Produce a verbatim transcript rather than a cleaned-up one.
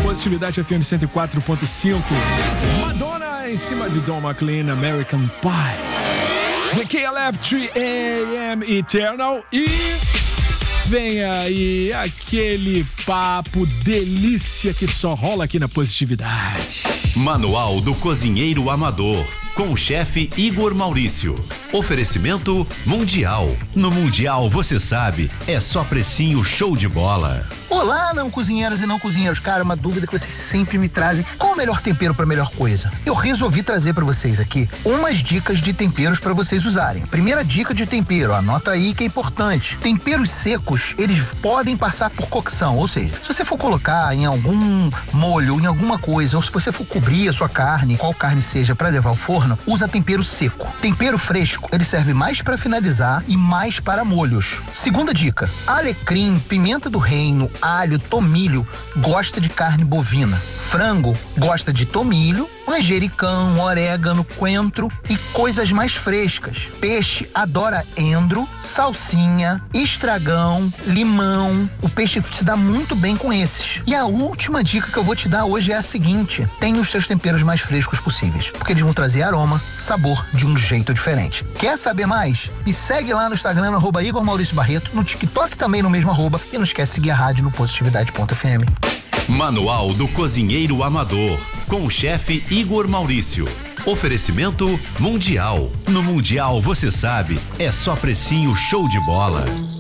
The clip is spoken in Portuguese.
Positividade F M cento e quatro ponto cinco. Madonna em cima de Don McLean, American Pie. The K L F três A M Eternal. E vem aí aquele papo delícia que só rola aqui na Positividade. Manual do Cozinheiro Amador, com o chefe Igor Maurício. Oferecimento Mundial. No Mundial, você sabe, é só precinho show de bola. Olá, não cozinheiras e não cozinheiros. Cara, uma dúvida que vocês sempre me trazem: qual o melhor tempero para melhor coisa? Eu resolvi trazer para vocês aqui umas dicas de temperos para vocês usarem. Primeira dica de tempero, anota aí que é importante. Temperos secos, eles podem passar por cocção, ou seja, se você for colocar em algum molho, em alguma coisa, ou se você for cobrir a sua carne, qual carne seja, para levar ao forno, usa tempero seco. Tempero fresco, ele serve mais para finalizar e mais para molhos. Segunda dica: alecrim, pimenta do reino, alho, tomilho, gosta de carne bovina. Frango gosta de tomilho, manjericão, orégano, coentro e coisas mais frescas. Peixe adora endro, salsinha, estragão, limão. O peixe se dá muito bem com esses. E a última dica que eu vou te dar hoje é a seguinte: tenha os seus temperos mais frescos possíveis, porque eles vão trazer aroma, sabor de um jeito diferente. Quer saber mais? Me segue lá no Instagram, no arroba Igor Maurício Barreto, no TikTok também no mesmo arroba, e não esquece de seguir a rádio no positividade ponto F M. Manual do Cozinheiro Amador, com o chefe Igor Maurício. Oferecimento Mundial. No Mundial, você sabe, é só precinho show de bola.